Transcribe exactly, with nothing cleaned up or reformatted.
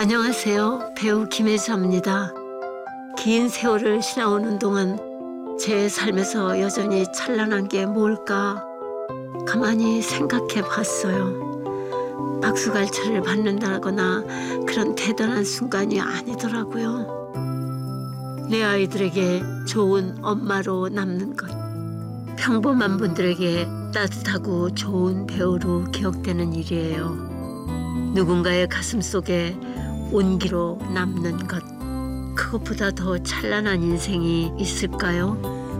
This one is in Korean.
안녕하세요. 배우 김혜자입니다. 긴 세월을 지나오는 동안 제 삶에서 여전히 찬란한 게 뭘까 가만히 생각해 봤어요. 박수갈채를 받는다거나 그런 대단한 순간이 아니더라고요. 내 아이들에게 좋은 엄마로 남는 것, 평범한 분들에게 따뜻하고 좋은 배우로 기억되는 일이에요. 누군가의 가슴 속에 온기로 남는 것, 그것보다 더 찬란한 인생이 있을까요?